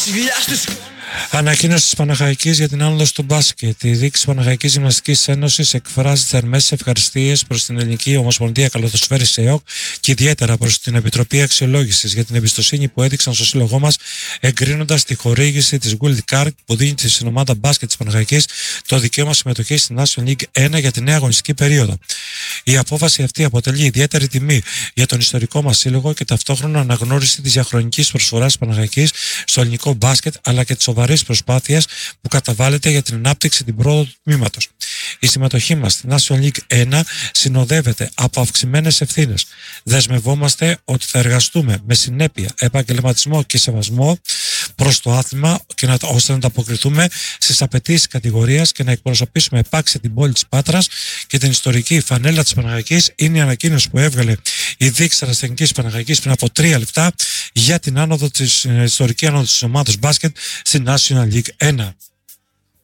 Ανακοίνωση της Παναχαϊκής για την άνοδο του μπάσκετ. Η δίκηση της Παναχαϊκής Γυμναστικής Ένωσης εκφράζει θερμές ευχαριστίες προς την Ελληνική Ομοσπονδία Καλαθοσφαίρισης ΕΟΚ και ιδιαίτερα προς την Επιτροπή Αξιολόγησης για την εμπιστοσύνη που έδειξαν στο σύλλογό μας, εγκρίνοντας τη χορήγηση της Gold Card που δίνει στην ομάδα μπάσκετ της Παναχαϊκής το δικαίωμα συμμετοχής στην National League 1 για τη νέα αγωνιστική περίοδο. Η απόφαση αυτή αποτελεί ιδιαίτερη τιμή για τον ιστορικό μας σύλλογο και ταυτόχρονα αναγνώριση της διαχρονικής προσφοράς της Παναχαϊκής στο ελληνικό μπάσκετ, αλλά και της σοβαρής προσπάθειας που καταβάλλεται για την ανάπτυξη την πρόοδο του τμήματος. Η συμμετοχή μας στη National League 1 συνοδεύεται από αυξημένες ευθύνες. Δεσμευόμαστε ότι θα εργαστούμε με συνέπεια, επαγγελματισμό και σεβασμό προς το άθλημα και ώστε να ανταποκριθούμε στις απαιτήσεις κατηγορίας και να εκπροσωπήσουμε επάξια την πόλη της Πάτρας και την ιστορική φανέλα της Παναχαϊκής. Είναι η ανακοίνωση που έβγαλε η δίκηση Ερασιτεχνικής Παναχαϊκής πριν από 3 λεπτά για την ιστορική άνοδο της ομάδας μπάσκετ στη National League 1.